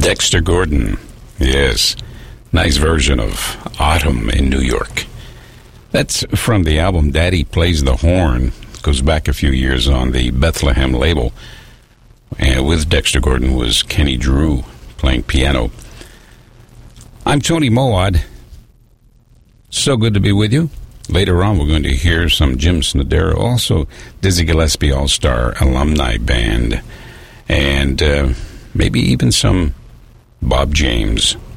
Dexter Gordon, yes. Nice version of Autumn in New York. That's from the album Daddy Plays the Horn. Goes back a few years on the Bethlehem label. And with Dexter Gordon was Kenny Drew playing piano. I'm Tony Moad. So good to be with you. Later on, we're going to hear some Jim Snodera, also Dizzy Gillespie All-Star Alumni Band, and maybe even some Bob James.